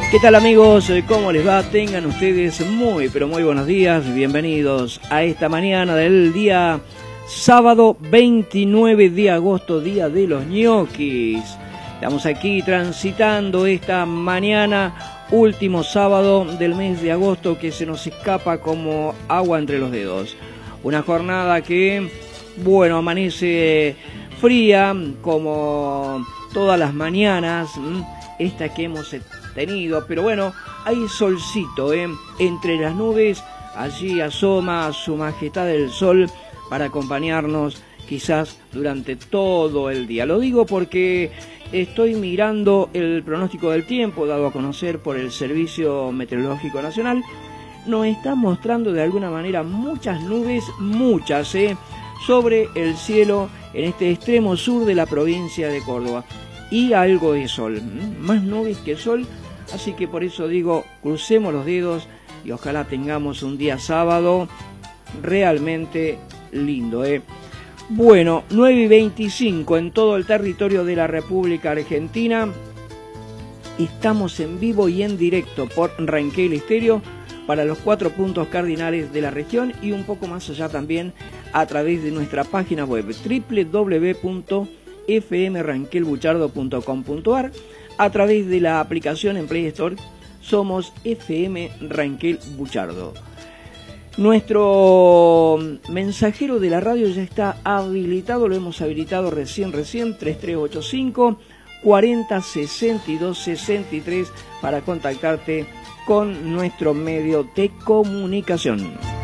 ¿Qué tal amigos? ¿Cómo les va? Tengan ustedes muy pero muy buenos días. Bienvenidos a esta mañana del día sábado 29 de agosto, día de los ñoquis. Estamos aquí transitando esta mañana, último sábado del mes de agosto que se nos escapa como agua entre los dedos. Una jornada que, bueno, amanece fría como todas las mañanas, esta que hemos tenido, pero bueno, hay solcito, entre las nubes, allí asoma su majestad el sol para acompañarnos quizás durante todo el día. Lo digo porque estoy mirando el pronóstico del tiempo dado a conocer por el Servicio Meteorológico Nacional. Nos está mostrando de alguna manera muchas nubes, muchas, sobre el cielo en este extremo sur de la provincia de Córdoba. Y algo de sol, más nubes que sol, así que por eso digo, crucemos los dedos y ojalá tengamos un día sábado realmente lindo. Bueno, 9:25 en todo el territorio de la República Argentina. Estamos en vivo y en directo por Ranquel Estéreo para los 4 puntos cardinales de la región y un poco más allá también a través de nuestra página web www.fmranquelbuchardo.com.ar. A través de la aplicación en Play Store somos FM Ranquel Buchardo. Nuestro mensajero de la radio ya está habilitado, lo hemos habilitado recién 3385 40 62 63 para contactarte con nuestro medio de comunicación.